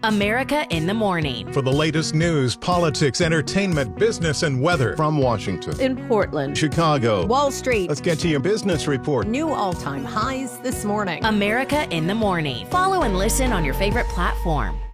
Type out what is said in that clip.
America in the Morning. For the latest news, politics, entertainment, business, and weather. From Washington, In Portland, Chicago, Wall Street, let's get to your business report. new all-time highs this morning. America in the Morning. Follow and listen on your favorite platform.